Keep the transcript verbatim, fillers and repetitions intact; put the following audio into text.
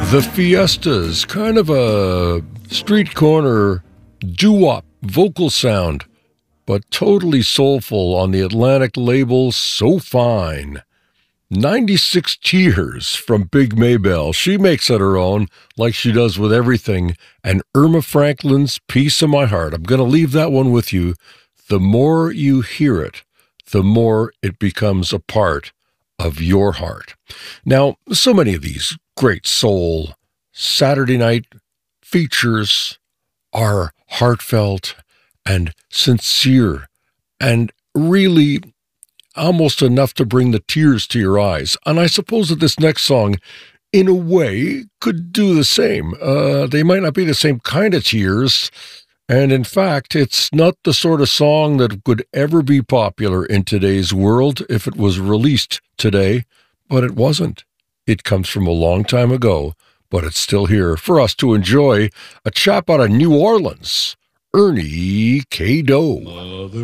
The Fiestas, kind of a street corner doo-wop vocal sound, but totally soulful on the Atlantic label So Fine. ninety-six Tears from Big Maybelle. She makes it her own, like she does with everything. And Irma Franklin's Piece of My Heart. I'm going to leave that one with you. The more you hear it, the more it becomes a part of your heart. Now, so many of these great soul Saturday night features are heartfelt and sincere and really almost enough to bring the tears to your eyes. And I suppose that this next song, in a way, could do the same. Uh, they might not be the same kind of tears. And in fact, it's not the sort of song that could ever be popular in today's world if it was released today, but it wasn't. It comes from a long time ago, but it's still here for us to enjoy. A chap out of New Orleans, Ernie K. Doe. Mother